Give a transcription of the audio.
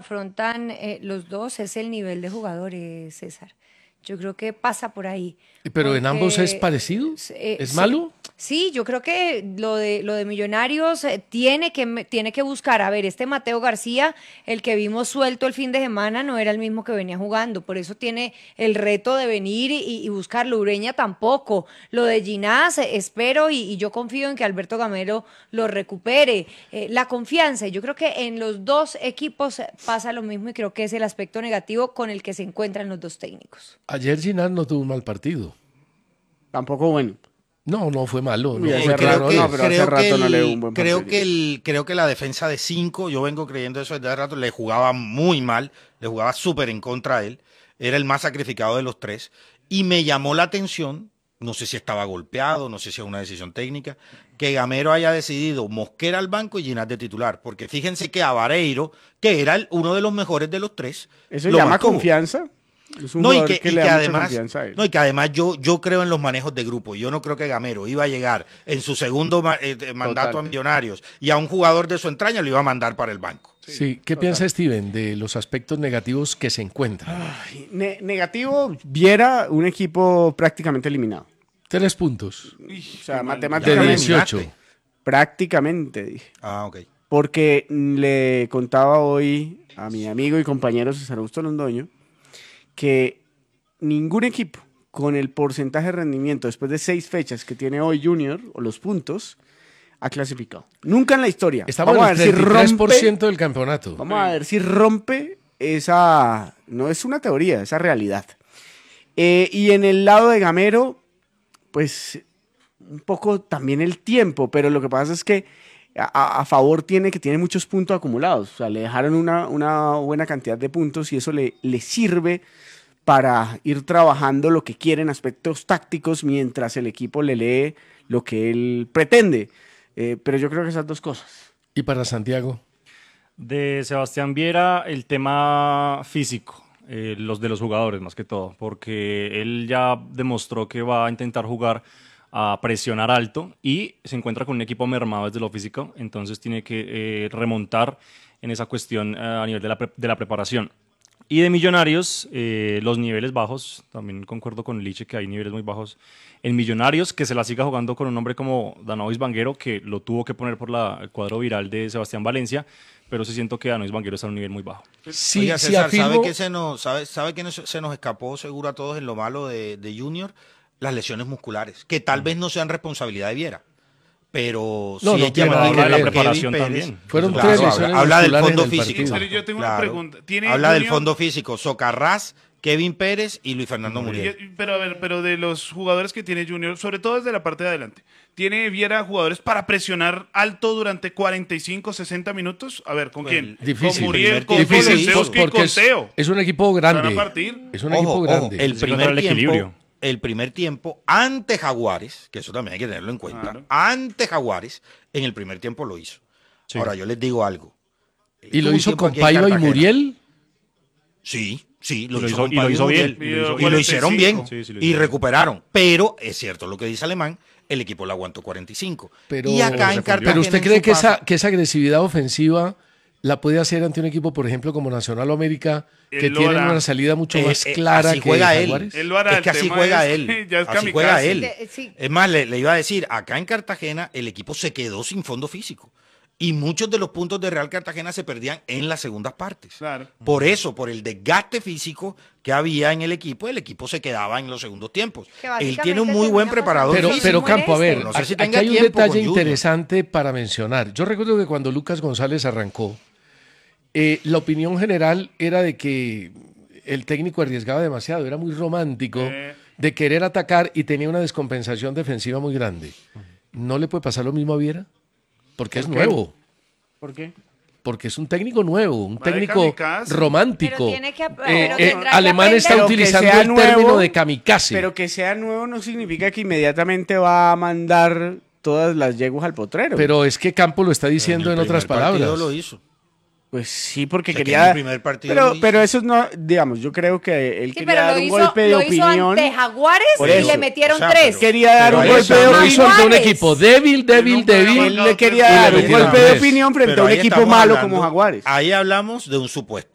afrontan los dos es el nivel de jugadores, César. Yo creo que pasa por ahí. ¿Pero en ambos es parecido? ¿Es malo? Sí, yo creo que lo de Millonarios tiene que buscar. A ver, este Mateo García, el que vimos suelto el fin de semana, no era el mismo que venía jugando. Por eso tiene el reto de venir y buscarlo. Ureña tampoco. Lo de Ginás, espero y yo confío en que Alberto Gamero lo recupere. La confianza, yo creo que en los dos equipos pasa lo mismo y creo que es el aspecto negativo con el que se encuentran los dos técnicos. Ayer Ginás no tuvo un mal partido. Tampoco bueno. No fue malo. Creo que la defensa de 5, yo vengo creyendo eso desde hace rato, le jugaba muy mal, le jugaba súper en contra de él, era el más sacrificado de los 3, y me llamó la atención, no sé si estaba golpeado, no sé si es una decisión técnica, que Gamero haya decidido Mosquera al banco y Ginás de titular, porque fíjense que a Vareiro, que era uno de los mejores de los 3, ¿eso llama mantuvo. Confianza? Es un Y que además yo creo en los manejos de grupo. Yo no creo que Gamero iba a llegar en su segundo mandato a Millonarios y a un jugador de su entraña lo iba a mandar para el banco. Sí, ¿qué piensa Steven de los aspectos negativos que se encuentran? Negativo, Viera un equipo prácticamente eliminado. 3 puntos. O sea, matemáticamente. De 18. Prácticamente, dije. Ok. Porque le contaba hoy a mi amigo y compañero César Augusto Londoño que ningún equipo con el porcentaje de rendimiento después de 6 fechas que tiene hoy Junior, o los puntos, ha clasificado. Nunca en la historia. Estamos en el 33% del campeonato. Vamos a ver si rompe esa... No es una teoría, esa realidad. Y en el lado de Gamero, pues un poco también el tiempo, pero lo que pasa es que a favor tiene muchos puntos acumulados. O sea, le dejaron una buena cantidad de puntos y eso le sirve para ir trabajando lo que quiere en aspectos tácticos mientras el equipo le lee lo que él pretende. Pero yo creo que esas dos cosas. ¿Y para Santiago? De Sebastián Viera, el tema físico, los de los jugadores más que todo, porque él ya demostró que va a intentar jugar a presionar alto y se encuentra con un equipo mermado desde lo físico, entonces tiene que remontar en esa cuestión a nivel de la preparación. Y de Millonarios, los niveles bajos, también concuerdo con Liche que hay niveles muy bajos en Millonarios, que se la siga jugando con un hombre como Danovis Banguero, que lo tuvo que poner por el cuadro viral de Sebastián Valencia, pero sí siento que Danovis Banguero está a un nivel muy bajo. Sí, oiga, César, ¿sabe que se nos escapó seguro a todos en lo malo de Junior? Las lesiones musculares, que tal vez no sean responsabilidad de Viera. Pero no, sí hay que hablar de la preparación también. Fueron 3 lesiones habla del fondo en el físico. Pero yo tengo una pregunta. Habla del fondo físico. Socarrás, Kevin Pérez y Luis Fernando Muriel. Pero a ver, pero de los jugadores que tiene Junior, sobre todo desde la parte de adelante, ¿tiene Viera jugadores para presionar alto durante 45, 60 minutos? A ver, ¿con quién? Difícil. Con Muriel, con difícil, Polensewski, porque con Teo. es un equipo grande. ¿Van a partir? Es un equipo grande. El primer tiempo ante Jaguares, que eso también hay que tenerlo en cuenta, ante Jaguares, en el primer tiempo lo hizo. Sí. Ahora, yo les digo algo. ¿Y lo hizo con Paiva y Muriel? Sí, lo hizo bien. Y lo hicieron bien. Y recuperaron. Pero es cierto lo que dice Alemán, el equipo lo aguantó 45. Y acá en Cartagena, ¿pero usted cree que esa agresividad ofensiva la puede hacer ante un equipo, por ejemplo, como Nacional o América, que tienen una salida mucho más clara que Jaguares? Es que así juega él. Así juega él. Es más, le iba a decir, acá en Cartagena el equipo se quedó sin fondo físico. Y muchos de los puntos de Real Cartagena se perdían en las segundas partes. Claro. Por eso, por el desgaste físico que había en el equipo se quedaba en los segundos tiempos. Él tiene un muy buen preparador. Pero Campo, a ver, no sé si aquí hay un detalle interesante para mencionar. Yo recuerdo que cuando Lucas González arrancó, la opinión general era de que el técnico arriesgaba demasiado, era muy romántico de querer atacar y tenía una descompensación defensiva muy grande. ¿No le puede pasar lo mismo a Viera? Porque es nuevo. ¿Por qué? Porque es un técnico nuevo, un técnico romántico. Pero Alemán está utilizando el término de kamikaze. Pero que sea nuevo no significa que inmediatamente va a mandar todas las yeguas al potrero. Pero es que Campo lo está diciendo en otras palabras. Lo hizo. Pues sí, porque quería... Pero eso no, digamos, yo creo que él quería dar un golpe de opinión. Lo hizo ante Jaguares y le metieron 3. Quería dar un golpe de opinión ante un equipo débil. Él le quería dar un golpe de opinión frente a un equipo malo como Jaguares. Ahí hablamos de un supuesto.